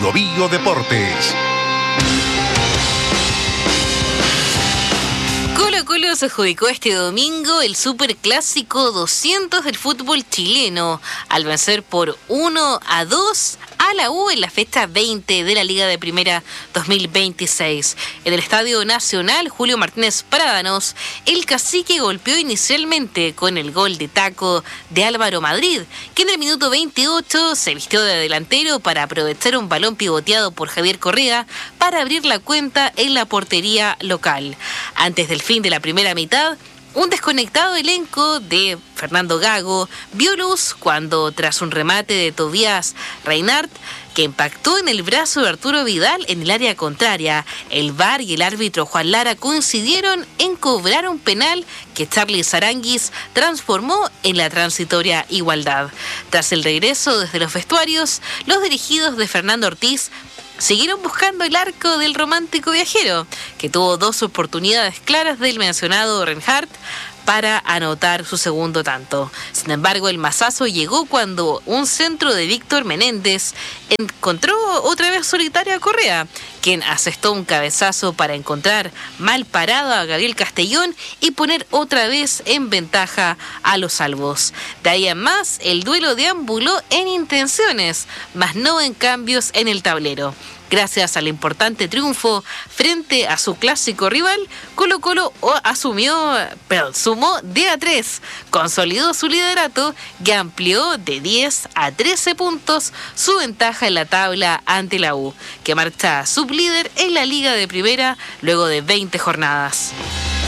Bio Bio Deportes. Colo-Colo se adjudicó este domingo el Superclásico 200 del fútbol chileno al vencer por 1-2 a la U en la fecha 20 de la Liga de Primera 2026. En el Estadio Nacional Julio Martínez Prádanos, el cacique golpeó inicialmente con el gol de taco de Álvaro Madrid, que en el minuto 28 se vistió de delantero para aprovechar un balón pivoteado por Javier Correa para abrir la cuenta en la portería local. Antes del fin de la primera mitad, un desconectado elenco de Fernando Gago vio luz cuando, tras un remate de Tobias Reinhardt, que impactó en el brazo de Arturo Vidal en el área contraria, el VAR y el árbitro Juan Lara coincidieron en cobrar un penal que Charly Saranguis transformó en la transitoria igualdad. Tras el regreso desde los vestuarios, los dirigidos de Fernando Ortiz siguieron buscando el arco del romántico viajero, que tuvo dos oportunidades claras del mencionado Reinhardt para anotar su segundo tanto. Sin embargo, el mazazo llegó cuando un centro de Víctor Menéndez encontró otra vez solitaria a Correa, quien asestó un cabezazo para encontrar mal parado a Gabriel Castellón y poner otra vez en ventaja a los albos. De ahí en más, el duelo deambuló en intenciones, mas no en cambios en el tablero. Gracias al importante triunfo frente a su clásico rival, Colo-Colo sumó de a 3, consolidó su liderato y amplió de 10 a 13 puntos su ventaja en la tabla ante la U, que marcha sublíder en la Liga de Primera luego de 20 jornadas.